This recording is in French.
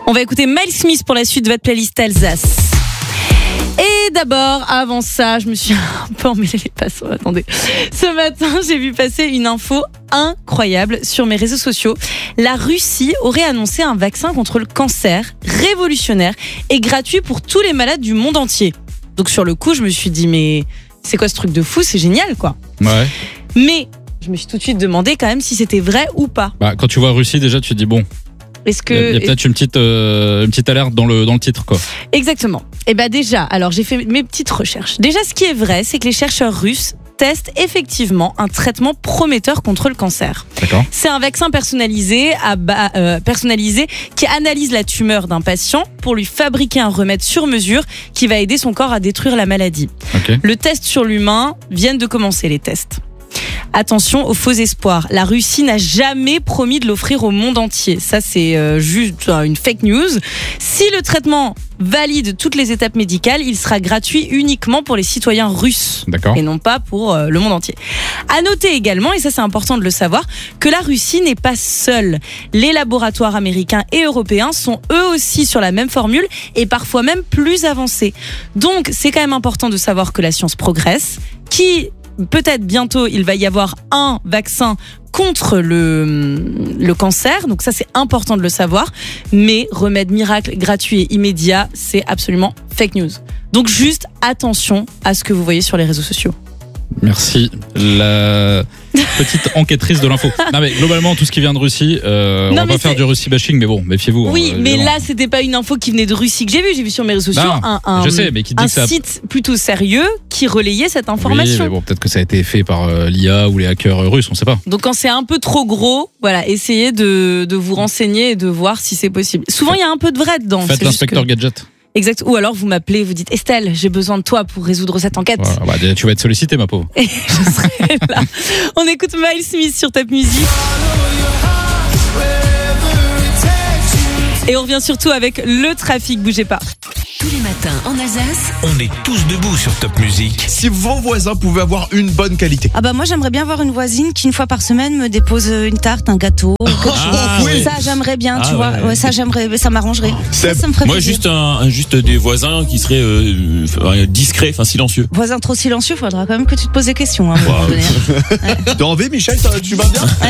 On va écouter Miles Smith pour la suite de votre playlist Alsace. Et d'abord, avant ça, je me suis un peu emmêlé les pinceaux. Attendez. Ce matin, j'ai vu passer une info incroyable sur mes réseaux sociaux. La Russie aurait annoncé un vaccin contre le cancer révolutionnaire et gratuit pour tous les malades du monde entier. Donc sur le coup, je me suis dit, mais c'est quoi ce truc de fou ? C'est génial, quoi. Ouais. Mais je me suis tout de suite demandé quand même si c'était vrai ou pas. Bah, quand tu vois Russie, déjà, tu te dis bon. Est-ce que Il y a peut-être une petite alerte dans le titre, quoi. Exactement. Et bah déjà, alors j'ai fait mes petites recherches. Déjà, ce qui est vrai, c'est que les chercheurs russes testent effectivement un traitement prometteur contre le cancer. D'accord. C'est un vaccin personnalisé qui analyse la tumeur d'un patient pour lui fabriquer un remède sur mesure qui va aider son corps à détruire la maladie. Ok. Le test sur l'humain viennent de commencer, les tests. Attention aux faux espoirs. La Russie n'a jamais promis de l'offrir au monde entier. Ça, c'est juste une fake news. Si le traitement valide toutes les étapes médicales, il sera gratuit uniquement pour les citoyens russes. D'accord. Et non pas pour le monde entier. À noter également, et ça c'est important de le savoir, que la Russie n'est pas seule. Les laboratoires américains et européens sont eux aussi sur la même formule et parfois même plus avancés. Donc c'est quand même important de savoir que la science progresse, peut-être bientôt, il va y avoir un vaccin contre le cancer. Donc ça, c'est important de le savoir. Mais remède miracle, gratuit et immédiat, c'est absolument fake news. Donc juste attention à ce que vous voyez sur les réseaux sociaux. Merci, la petite enquêtrice de l'info. Non mais globalement, tout ce qui vient de Russie, on va pas faire du Russie bashing, mais bon, méfiez-vous. Oui, mais là, c'était pas une info qui venait de Russie que j'ai vue. J'ai vu sur mes réseaux sociaux je sais, mais qui dit un que ça... site plutôt sérieux qui relayait cette information. Oui, mais bon, peut-être que ça a été fait par l'IA ou les hackers russes, on sait pas. Donc quand c'est un peu trop gros, voilà, essayez de vous renseigner et de voir si c'est possible. Souvent, il y a un peu de vrai dedans. Faites l'inspecteur Gadget. Exact. Ou alors vous m'appelez, vous dites Estelle, j'ai besoin de toi pour résoudre cette enquête. Voilà, bah, tu vas être sollicité, ma pauvre. Et je serai là. On écoute Miles Smith sur Top Music. Et on revient surtout avec le trafic, bougez pas. Tous les matins en Alsace, On est tous debout sur Top Music. Si vos voisins pouvaient avoir une bonne qualité. Ah bah moi j'aimerais bien avoir une voisine qui une fois par semaine me dépose une tarte, un gâteau, quelque chose. oui. Ça j'aimerais bien, tu Ah vois. ouais. Ouais, ça j'aimerais, ça m'arrangerait. Ça me ferait Moi, plaisir. juste des voisins qui seraient discrets, enfin silencieux. Voisin trop silencieux, faudra quand même que tu te poses des questions. Hein, à un moment donné. T'as envie, Michel, tu vas bien?